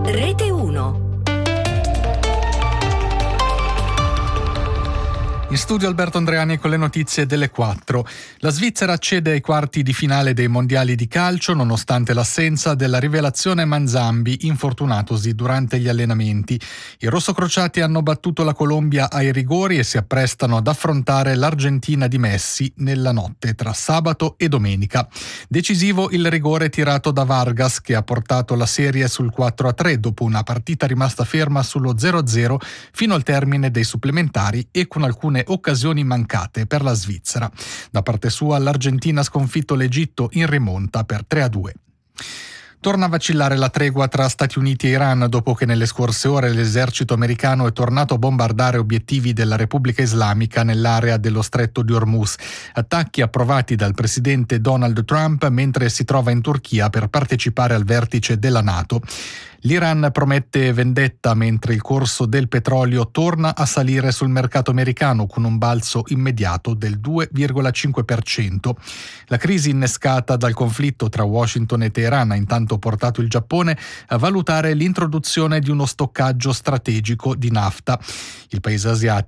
Rete 1. In studio Alberto Andreani con le notizie delle 4. La Svizzera accede ai quarti di finale dei mondiali di calcio nonostante l'assenza della rivelazione Manzambi, infortunatosi durante gli allenamenti. I rossocrociati hanno battuto la Colombia ai rigori e si apprestano ad affrontare l'Argentina di Messi nella notte tra sabato e domenica. Decisivo il rigore tirato da Vargas, che ha portato la serie sul 4-3 dopo una partita rimasta ferma sullo 0-0 fino al termine dei supplementari e con alcune occasioni mancate per la Svizzera. Da parte sua l'Argentina ha sconfitto l'Egitto in rimonta per 3-2. Torna a vacillare la tregua tra Stati Uniti e Iran dopo che nelle scorse ore l'esercito americano è tornato a bombardare obiettivi della Repubblica Islamica nell'area dello stretto di Hormuz. Attacchi approvati dal presidente Donald Trump mentre si trova in Turchia per partecipare al vertice della NATO. L'Iran promette vendetta mentre il corso del petrolio torna a salire sul mercato americano con un balzo immediato del 2,5%. La crisi innescata dal conflitto tra Washington e Teheran ha intanto portato il Giappone a valutare l'introduzione di uno stoccaggio strategico di nafta. Il paese asiatico